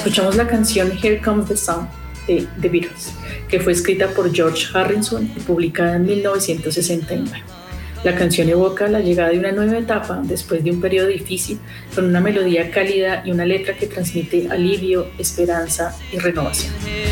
Escuchamos la canción Here Comes the Sun de The Beatles, que fue escrita por George Harrison y publicada en 1969. La canción evoca la llegada de una nueva etapa después de un periodo difícil, con una melodía cálida y una letra que transmite alivio, esperanza y renovación.